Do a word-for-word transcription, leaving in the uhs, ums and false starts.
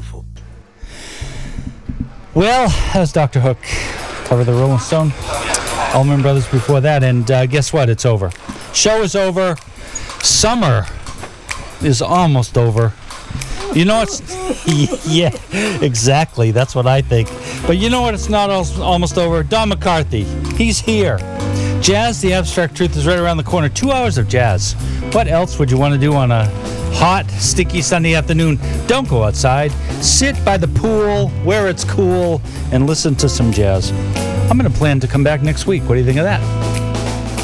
beautiful. Well, that was Doctor Hook. Cover the Rolling Stone. Allman Brothers before that. And uh, guess what? It's over. Show is over. Summer is almost over. You know what's... yeah, exactly. That's what I think. But you know what? It's not al- almost over. Don McCarthy. He's here. Jazz, the Abstract Truth, is right around the corner. Two hours of jazz. What else would you want to do on a hot, sticky Sunday afternoon? Don't go outside. Sit by the pool where it's cool and listen to some jazz. I'm going to plan to come back next week. What do you think of that?